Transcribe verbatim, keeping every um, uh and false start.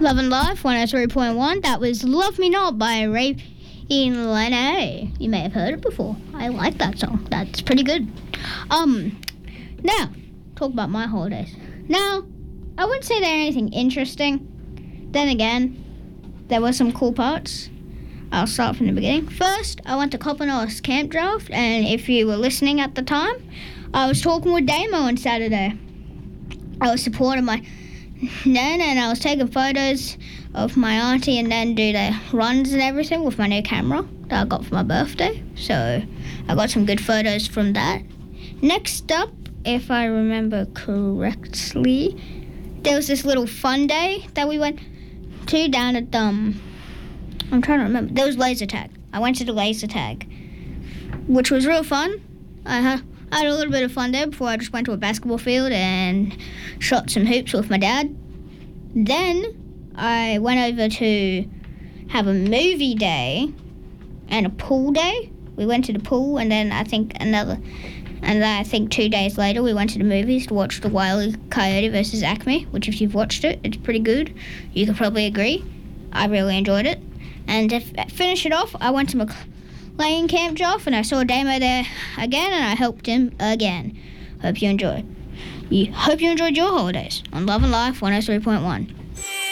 Love and Life one oh three point one. That was Love Me Not by Ray in Lene. You may have heard it before. I like that song. That's pretty good. Um, now, talk about my holidays. Now, I wouldn't say they're anything interesting. Then again, there were some cool parts. I'll start from the beginning. First, I went to Coppernoss Camp Draft, and if you were listening at the time, I was talking with Damo on Saturday. I was supporting my nan, and I was taking photos of my auntie and then do the runs and everything with my new camera that I got for my birthday. So I got some good photos from that. Next up, if I remember correctly, there was this little fun day that we went to down at, um, I'm trying to remember, there was laser tag. I went to the laser tag, which was real fun. I ha- I had a little bit of fun there before I just went to a basketball field and shot some hoops with my dad. Then I went over to have a movie day and a pool day. We went to the pool, and then I think another, and then I think two days later we went to the movies to watch The Wile E. Coyote versus Acme, which if you've watched it, it's pretty good. You could probably agree. I really enjoyed it. And to f- finish it off, I went to McLean Camp Joff, and I saw Damo there again, and I helped him again. Hope you enjoyed. You hope you enjoyed your holidays on Love and Life one oh three point one.